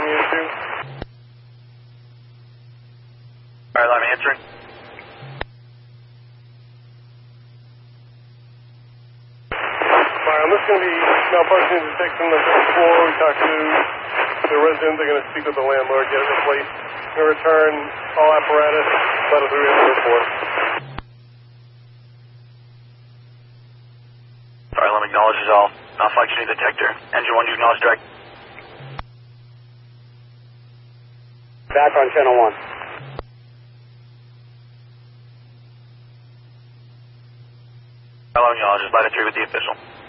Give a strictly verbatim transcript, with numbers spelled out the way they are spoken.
I'm unit two. Alright, I'm answering. Alright, I'm just going to be malfunctioning detection on the second floor. We talked to the residents. They're going to speak with the landlord, get it replaced. Going to return all apparatus, level three into the report. Alright, let me acknowledge resolve. Malfunctioning detector. Engine one, you acknowledge direct. Back on channel one. Hello, acknowledge. Ladder three with the official.